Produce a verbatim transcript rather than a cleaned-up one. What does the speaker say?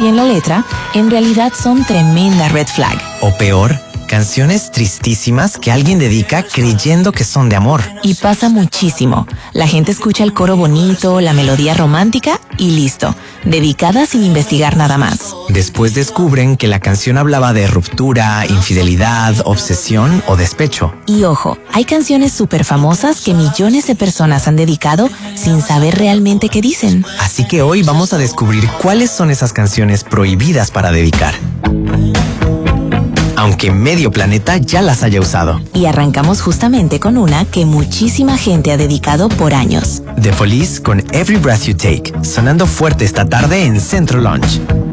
bien la letra, en realidad son tremenda red flag. O peor, canciones tristísimas que alguien dedica creyendo que son de amor. Y pasa muchísimo. La gente escucha el coro bonito, la melodía romántica y listo. Dedicada sin investigar nada más. Después descubren que la canción hablaba de ruptura, infidelidad, obsesión o despecho. Y ojo, hay canciones súper famosas que millones de personas han dedicado sin saber realmente qué dicen. Así que hoy vamos a descubrir cuáles son esas canciones prohibidas para dedicar, aunque medio planeta ya las haya usado. Y arrancamos justamente con una que muchísima gente ha dedicado por años. The Police con Every Breath You Take, sonando fuerte esta tarde en Centro Launch.